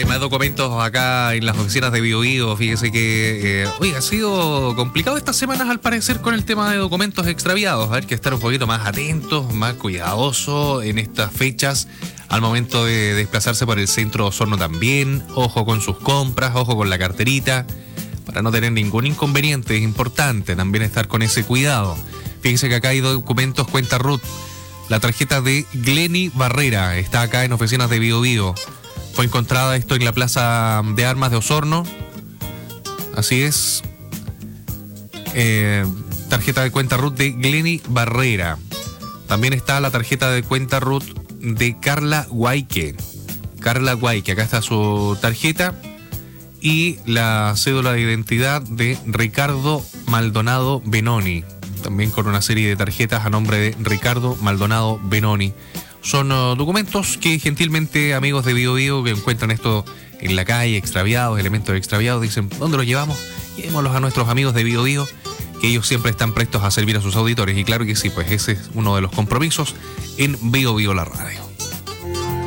Más documentos acá en las oficinas de BioBio. Fíjese que ha sido complicado estas semanas al parecer con el tema de documentos extraviados. A ver, que estar un poquito más atentos, más cuidadosos en estas fechas al momento de desplazarse por el centro de Osorno también. Ojo con sus compras, ojo con la carterita, para no tener ningún inconveniente. Es importante también estar con ese cuidado. Fíjese que acá hay documentos cuenta RUT. La tarjeta de Glenny Barrera está acá en oficinas de BioBio. Fue encontrada esto en la Plaza de Armas de Osorno. Así es. Tarjeta de cuenta RUT de Glenny Barrera. También está la tarjeta de cuenta RUT de Carla Guayque. Carla Guayque, acá está su tarjeta. Y la cédula de identidad de Ricardo Maldonado Benoni. También con una serie de tarjetas a nombre de Ricardo Maldonado Benoni. Son documentos que gentilmente amigos de BioBio que encuentran esto en la calle, extraviados, elementos extraviados, dicen, ¿dónde los llevamos? Llevémoslos a nuestros amigos de BioBio, que ellos siempre están prestos a servir a sus auditores. Y claro que sí, pues ese es uno de los compromisos en BioBio la radio.